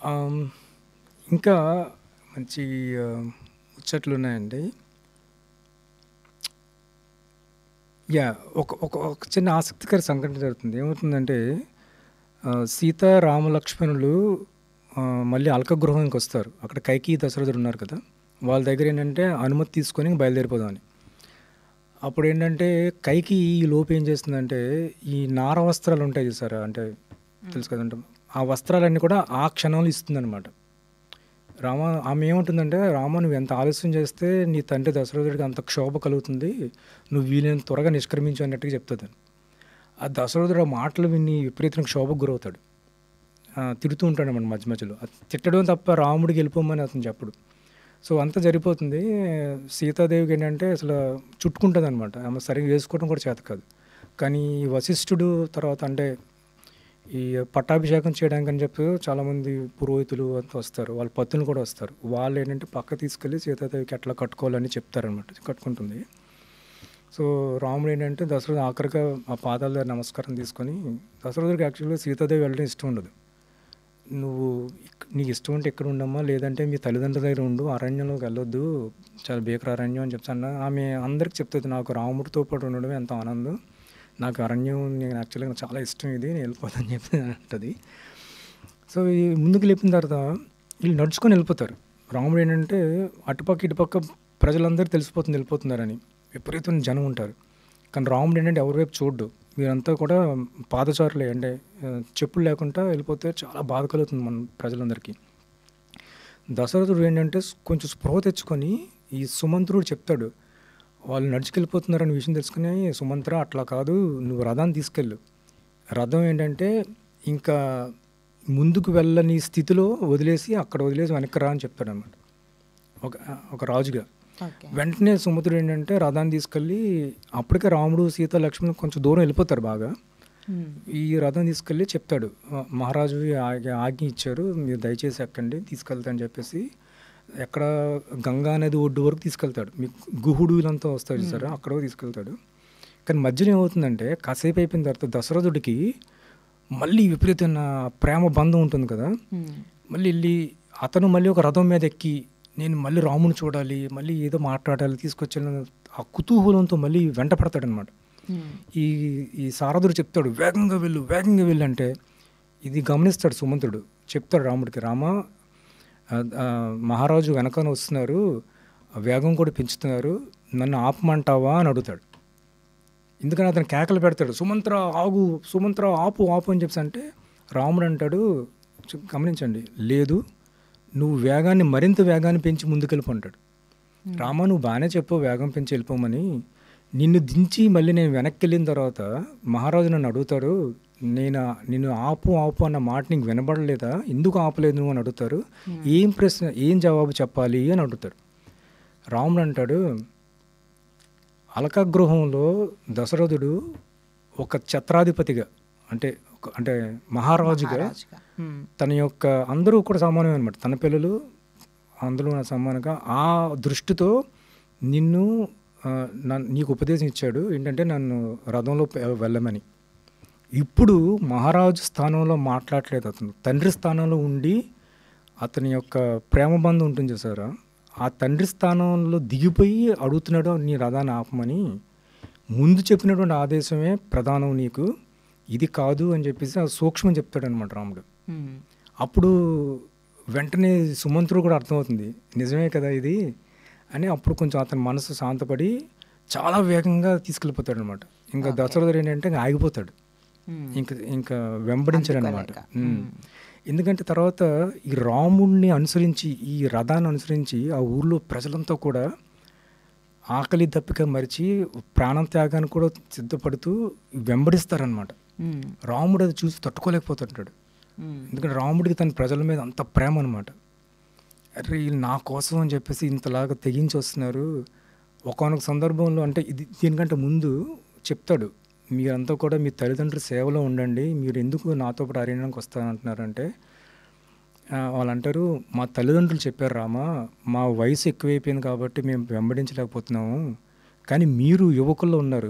ఆహ్, ఇంకా మంచి ముచ్చట్లున్నాయండి. ఒక చిన్న ఆసక్తికర సంఘటన జరుగుతుంది. ఏమవుతుందంటే సీత, రామ, లక్ష్మణులు మళ్ళీ అలక గృహానికొస్తారు. అక్కడ కైకేయి, దశరథుడు ఉన్నారు కదా! వాళ్ళ దగ్గరేంటంటే అనుమతి తీసుకొని బయలుదేరిపోదామని. అప్పుడేంటంటే కైకేయి ఈ లోపు ఏం చేస్తుందంటే ఈ నార వస్త్రాలుంటాయి చూసారా? అంటే తెలుసు కదండీ! ఆ వస్త్రాలన్నీ కూడా ఆ క్షణంలో ఇస్తుందనమాట. ఆమె ఏమంటుందంటే, "రామ నువ్వెంత ఆలస్యం చేస్తే నీ తండ్రి దశరథుడికి అంత క్షోభ కలుగుతుంది. నువ్వు వీలైనంత త్వరగా నిష్క్రమించు" అన్నట్టుగా చెప్తదని. ఆ దశరథుడు ఆ మాటలు విని విపరీతంగా క్షోభకు గురవుతాడు. తిడుతూ ఉంటాడనమాట మధ్య మధ్యలో. తిట్టడం తప్ప రాముడికి వెళ్ళిపోమని అతను చెప్పడు. సో, అంతా జరిగిపోతుంది. సీతాదేవికి ఏంటంటే అసలు చుట్టుకుంటదనమాట. ఆమె సరిగ్గా వేసుకోవడం కూడా చేత కాదు. కానీ వశిష్ఠుడు తర్వాత అంటే ఈ పట్టాభిషేకం చేయడానికని చెప్పి చాలామంది పురోహితులు అంతా వస్తారు. వాళ్ళ పత్నులు కూడా వస్తారు. వాళ్ళేంటంటే పక్కకు తీసుకెళ్ళి సీతాదేవికి ఎట్లా కట్టుకోవాలని చెప్తారనమాట. కట్టుకుంటుంది. సో, రాముడు ఏంటంటే దశరథుడు ఆఖరిగా ఆ పాదాల దగ్గర నమస్కారం తీసుకొని దశరథుడికి యాక్చువల్‌గా సీతాదేవి వెళ్ళడం ఇష్టం ఉండదు. "నువ్వు నీకు ఇష్టం ఉంటే ఇక్కడ ఉండమ్మా, లేదంటే మీ తల్లిదండ్రుల దగ్గర ఉండు. అరణ్యంలోకి వెళ్ళొద్దు. చాలా భీకర అరణ్యం" అని చెప్తాను. ఆమె అందరికి చెప్తుంది, "నాకు రాముడితో పాటు ఉండడమే ఎంతో ఆనందం. నాకు అరణ్యం నేను యాక్చువల్‌గా చాలా ఇష్టం ఇది. నేను వెళ్ళిపోతాను" అని చెప్పి అంటది. సో, ఈ ముందుకు లేపిన తర్వాత వీళ్ళు నడుచుకొని వెళ్ళిపోతారు. రాముడు ఏంటంటే అటుపక్క ఇటుపక్క ప్రజలందరూ తెలిసిపోతుంది వెళ్ళిపోతున్నారని. విపరీతమైన జనం ఉంటారు. కానీ రాముడు ఏంటంటే ఎవరి వైపు చూడడు. వీరంతా కూడా పాదచారులే. అంటే చెప్పులు లేకుండా వెళ్ళిపోతే చాలా బాధ కలుగుతుంది మన ప్రజలందరికీ. దశరథుడు ఏంటంటే కొంచెం స్పృహ తెచ్చుకొని ఈ సుమంత్రుడు చెప్తాడు. వాళ్ళు నడుచుకెళ్ళిపోతున్నారనే విషయం తెలుసుకుని, "సుమంత్ర అట్లా కాదు, నువ్వు రథాన్ని తీసుకెళ్ళు. రథం ఏంటంటే ఇంకా ముందుకు వెళ్ళని స్థితిలో వదిలేసి అక్కడ వదిలేసి వెనక్కి రా" అని చెప్తాడనమాట ఒక ఒక రాజుగా. ఓకే. వెంటనే సుమంత్రుడు ఏంటంటే రథాన్ని తీసుకెళ్ళి అప్పటికే రాముడు, సీత, లక్ష్మణుడు కొంచెం దూరం వెళ్ళిపోతారు బాగా. ఈ రథం తీసుకెళ్ళి చెప్తాడు, "మహారాజు ఆజ్ఞ ఇచ్చారు, మీరు దయచేసి ఎక్కండి, తీసుకెళ్తా" అని చెప్పేసి ఎక్కడ గంగా నది ఒడ్డు వరకు తీసుకెళ్తాడు. మీకు గుహుడు వీళ్ళంతా వస్తారు చూసారా, అక్కడ వరకు తీసుకెళ్తాడు. కానీ మధ్యలో ఏమవుతుందంటే కాసేపు అయిపోయిన తర్వాత దశరథుడికి మళ్ళీ విపరీతమైన ప్రేమ బంధం ఉంటుంది కదా, మళ్ళీ వెళ్ళి అతను మళ్ళీ ఒక రథం మీద ఎక్కి నేను మళ్ళీ రాముని చూడాలి, మళ్ళీ ఏదో మాట్లాడాలి, తీసుకొచ్చాను ఆ కుతూహలంతో మళ్ళీ వెంట పడతాడనమాట. ఈ ఈ సారథుడు చెప్తాడు, "వేగంగా వెళ్ళు, వేగంగా వెళ్ళు" అంటే ఇది గమనిస్తాడు సుమంతుడు. చెప్తాడు రాముడికి, "రామ మహారాజు వెనకాల వస్తున్నారు, వేగం కూడా పెంచుతున్నారు, నన్ను ఆపమంటావా" అని అడుగుతాడు. ఎందుకని అతను కేకలు పెడతాడు, "సుమంత్ర ఆగు, సుమంత్ర ఆపు ఆపు" అని చెప్పి అంటే రాముడు అంటాడు, గమనించండి, "లేదు, నువ్వు వేగాన్ని మరింత వేగాన్ని పెంచి ముందుకెళ్ళిపో" అంటాడు. "రామ నువ్వు బాగానే చెప్పు వేగం పెంచి వెళ్ళిపోమని, నిన్ను దించి మళ్ళీ నేను వెనక్కి వెళ్ళిన తర్వాత మహారాజు నన్ను అడుగుతాడు, నిన్ను ఆపు ఆపు అన్న మాట నీకు వినబడలేదా, ఎందుకు ఆపలేదు నువ్వు" అని అడుగుతారు. ఏం జవాబు చెప్పాలి అని అడుగుతాడు. రాముడు అంటాడు, అలకాగృహంలో దశరథుడు ఒక ఛత్రాధిపతిగా అంటే మహారాజుగా తన యొక్క అందరూ కూడా సమానమే అనమాట, తన పిల్లలు అందరూ సమానంగా ఆ దృష్టితో నీకు ఉపదేశం ఇచ్చాడు ఏంటంటే నన్ను రథంలో వెళ్ళమని. ఇప్పుడు మహారాజు స్థానంలో మాట్లాడలేదు, అతను తండ్రి స్థానంలో ఉండి అతని యొక్క ప్రేమ బంధం ఉంటుంది చూసారా, ఆ తండ్రి స్థానంలో దిగిపోయి అడుగుతున్నాడు నీ రథాన్ని ఆపమని. ముందు చెప్పినటువంటి ఆదేశమే ప్రధానం నీకు, ఇది కాదు అని చెప్పేసి ఆ సూక్ష్మం చెప్తాడనమాట రాముడు. అప్పుడు వెంటనే సుమంత్రుడు కూడా అర్థమవుతుంది, నిజమే కదా ఇది అని. అప్పుడు కొంచెం అతని మనసు శాంతపడి చాలా వేగంగా తీసుకెళ్ళిపోతాడు అనమాట. ఇంకా దశరథుడు ఏంటంటే ఆగిపోతాడు, ఇంకా వెంబడించాడు అనమాట. ఎందుకంటే తర్వాత ఈ రాముడిని అనుసరించి, ఈ రథాన్ని అనుసరించి ఆ ఊర్లో ప్రజలంతా కూడా ఆకలి దప్పిక మరిచి ప్రాణం త్యాగానికి కూడా సిద్ధపడుతూ వెంబడిస్తారనమాట. రాముడు అది చూసి తట్టుకోలేకపోతుంటాడు. ఎందుకంటే రాముడికి తన ప్రజల మీద అంత ప్రేమ అనమాట. అరే వీళ్ళు నా కోసం అని చెప్పేసి ఇంతలాగా తెగించి వస్తున్నారు. ఒకానొక సందర్భంలో అంటే దీనికంటే ముందు చెప్తాడు, మీరంతా కూడా మీ తల్లిదండ్రుల సేవలో ఉండండి, మీరు ఎందుకు నాతో పాటు అరణ్యానికి వస్తానంటున్నారంటే వాళ్ళు అంటారు, "మా తల్లిదండ్రులు చెప్పారు రామా, మా వయసు ఎక్కువైపోయింది కాబట్టి మేము వెంబడించలేకపోతున్నాము, కానీ మీరు యువకుల్లో ఉన్నారు,